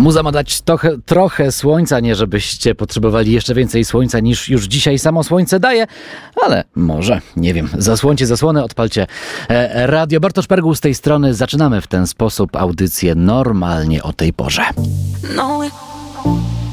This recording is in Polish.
Muza ma dać trochę słońca, nie żebyście potrzebowali jeszcze więcej słońca niż już dzisiaj samo słońce daje, ale może, nie wiem, zasłońcie zasłonę, odpalcie radio. Bartosz Pergul z tej strony. Zaczynamy w ten sposób audycję normalnie o tej porze. No.